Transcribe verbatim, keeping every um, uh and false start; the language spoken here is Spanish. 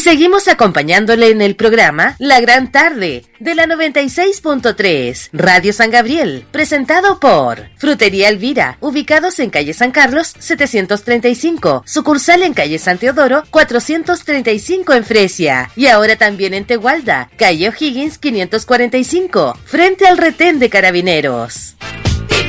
seguimos acompañándole en el programa La Gran Tarde de la noventa y seis punto tres Radio San Gabriel, presentado por Frutería Elvira, ubicados en calle San Carlos setecientos treinta y cinco, sucursal en calle San Teodoro cuatrocientos treinta y cinco en Fresia, y ahora también en Tegualda, calle O'Higgins quinientos cuarenta y cinco, frente al retén de Carabineros.